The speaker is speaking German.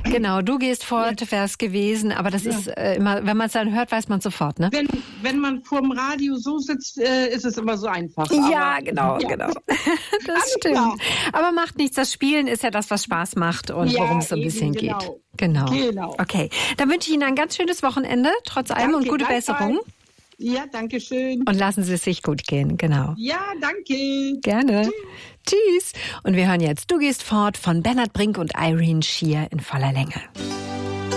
Genau, du gehst fort, wär's gewesen, aber das ist immer, wenn man es dann hört, weiß man sofort, ne? Wenn man vorm Radio so sitzt, ist es immer so einfach. Ja, genau. Das stimmt. Klar. Aber macht nichts, das Spielen ist ja das, was Spaß macht und worum es so ein bisschen geht. Genau. Okay, dann wünsche ich Ihnen ein ganz schönes Wochenende, trotz allem, und gute Besserung. Ja, danke schön. Und lassen Sie es sich gut gehen, genau. Ja, danke. Gerne. Tschüss. Und wir hören jetzt Du gehst fort von Bernhard Brink und Irene Schier in voller Länge.